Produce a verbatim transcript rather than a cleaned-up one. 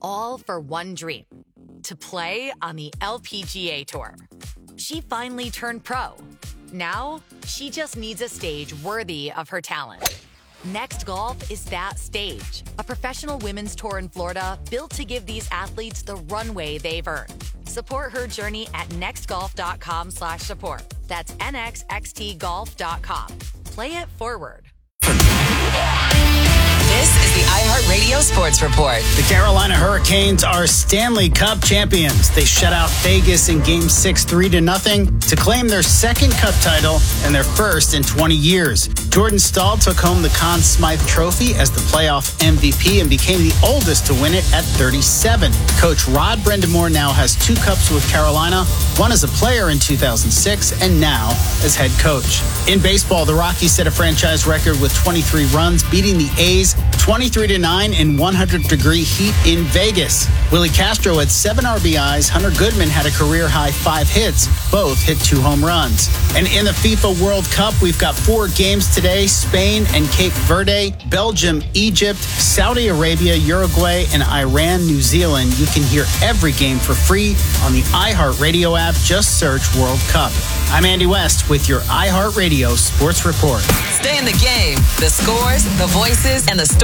all for one dream, to play on the L P G A Tour. She finally turned pro. Now, she just needs a stage worthy of her talent. Next Golf is that stage, a professional women's tour in Florida built to give these athletes the runway they've earned. Support her journey at nextgolf.com slash support. That's N X X T golf dot com. Play it forward. This is the iHeartRadio Sports Report. The Carolina Hurricanes are Stanley Cup champions. They shut out Vegas in Game six, three to nothing, to claim their second Cup title and their first in twenty years. Jordan Staal took home the Conn Smythe Trophy as the playoff M V P and became the oldest to win it at thirty-seven. Coach Rod Brind'Amour now has two Cups with Carolina, one as a player in two thousand six and now as head coach. In baseball, the Rockies set a franchise record with twenty-three runs, beating the A's twenty-three to nine in one hundred degree heat in Vegas. Willie Castro had seven R B Is. Hunter Goodman had a career-high five hits. Both hit two home runs. And in the FIFA World Cup, we've got four games today. Spain and Cape Verde, Belgium, Egypt, Saudi Arabia, Uruguay, and Iran, New Zealand. You can hear every game for free on the iHeartRadio app. Just search World Cup. I'm Andy West with your iHeartRadio Sports Report. Stay in the game. The scores, the voices, and the stories.